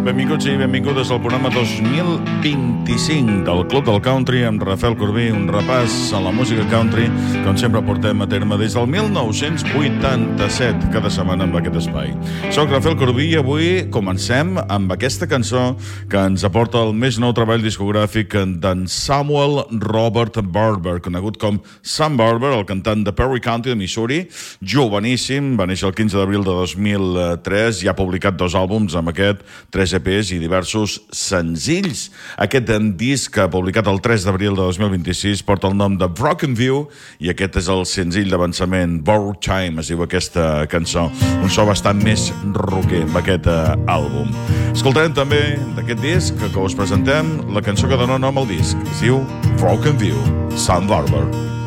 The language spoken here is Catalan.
Benvinguts i benvingudes al programa 2025 del Club del Country amb Rafael Corbí, un repàs a la música country, com sempre portem a terme des del 1987, cada setmana amb aquest espai. Soc Rafael Corbí i avui comencem amb aquesta cançó que ens aporta el més nou treball discogràfic d'en Samuel Robert Barber, conegut com Sam Barber, el cantant de Perry County de Missouri, joveníssim, va néixer el 15 d'abril de 2003 i ha publicat 2 àlbums amb aquest, 3 EPs i diversos senzills. Aquest disc, publicat el 3 d'abril de 2026, porta el nom de Broken View i aquest és el senzill d'avançament, Borrowed Time, es diu aquesta cançó. Un so bastant més rocker amb aquest àlbum. Escoltarem també d'aquest disc que us presentem la cançó que dona nom al disc. Es diu Broken View, Sam Barber.